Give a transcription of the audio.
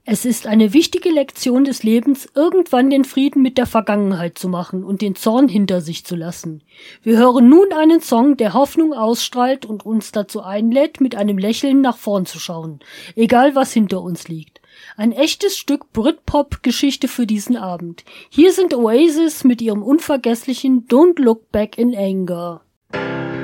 Es ist eine wichtige Lektion des Lebens, irgendwann den Frieden mit der Vergangenheit zu machen und den Zorn hinter sich zu lassen. Wir hören nun einen Song, der Hoffnung ausstrahlt und uns dazu einlädt, mit einem Lächeln nach vorn zu schauen, egal was hinter uns liegt. Ein echtes Stück Britpop-Geschichte für diesen Abend. Hier sind Oasis mit ihrem unvergesslichen Don't Look Back in Anger.